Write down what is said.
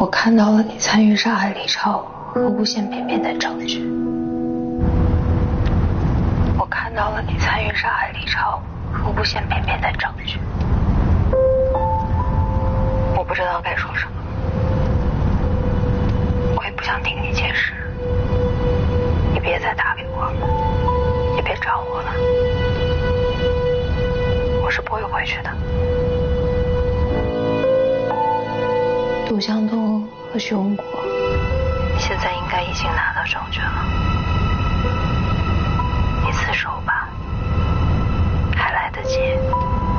我看到了你参与杀害李超和诬陷偏偏的证据。我看到了你参与杀害李超和诬陷偏偏的证据。我不知道该说什么，我也不想听你解释。你别再打给我了，也别找我了，我是不会回去的。杜向东和徐文国现在应该已经拿到证据了。